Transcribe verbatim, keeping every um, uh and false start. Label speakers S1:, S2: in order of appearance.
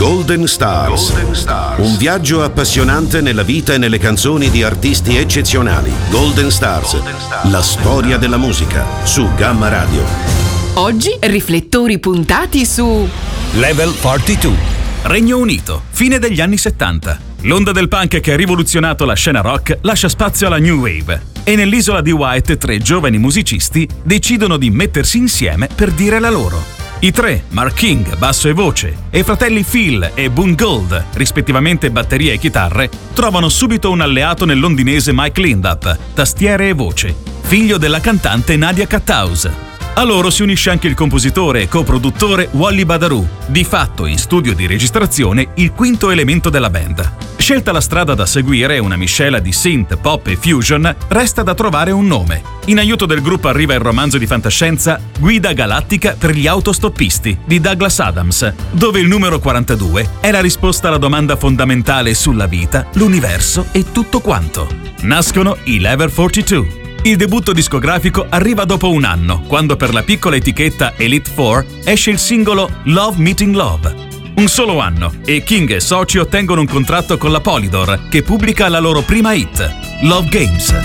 S1: Golden Stars. Golden Stars. Un viaggio appassionante nella vita e nelle canzoni di artisti eccezionali. Golden Stars. Golden Stars. La storia della musica su Gamma Radio.
S2: Oggi riflettori puntati su
S3: Level quarantadue. Regno Unito, fine degli anni settanta. L'onda del punk che ha rivoluzionato la scena rock lascia spazio alla new wave e nell'isola di Wight tre giovani musicisti decidono di mettersi insieme per dire la loro. I tre, Mark King, basso e voce, e i fratelli Phil e Boone Gould, rispettivamente batteria e chitarre, trovano subito un alleato nel londinese Mike Lindup, tastiere e voce, figlio della cantante Nadia Cathouse. A loro si unisce anche il compositore e coproduttore Wally Badarou, di fatto in studio di registrazione il quinto elemento della band. Scelta la strada da seguire, una miscela di synth, pop e fusion, resta da trovare un nome. In aiuto del gruppo arriva il romanzo di fantascienza Guida galattica per gli autostoppisti di Douglas Adams, dove il numero quarantadue è la risposta alla domanda fondamentale sulla vita, l'universo e tutto quanto. Nascono i Level quarantadue. Il debutto discografico arriva dopo un anno, quando per la piccola etichetta Elite Four esce il singolo Love Meeting Love. Un solo anno, e King e soci ottengono un contratto con la Polydor, che pubblica la loro prima hit, Love Games.